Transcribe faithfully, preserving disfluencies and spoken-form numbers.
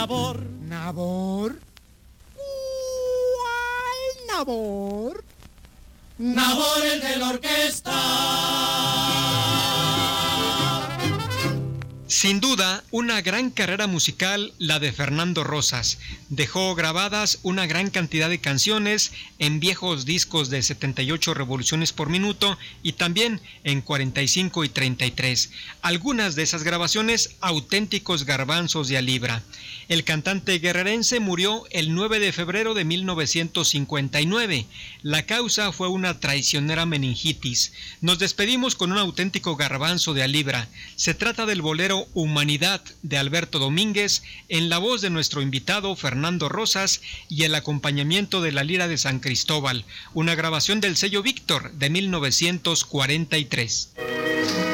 Nabor. ¿Nabor? ¿Cuál Nabor? Nabor, el de la orquesta. Sin duda, una gran carrera musical la de Fernando Rosas. Dejó grabadas una gran cantidad de canciones en viejos discos de setenta y ocho revoluciones por minuto y también en cuarenta y cinco y treinta y tres. Algunas de esas grabaciones auténticos garbanzos de a libra. El cantante guerrerense murió el nueve de febrero de mil novecientos cincuenta y nueve. La causa fue una traicionera meningitis. Nos despedimos con un auténtico garbanzo de a libra. Se trata del bolero Humanidad de Alberto Domínguez en la voz de nuestro invitado Fernando Rosas y el acompañamiento de la Lira de San Cristóbal, una grabación del sello Víctor de mil novecientos cuarenta y tres.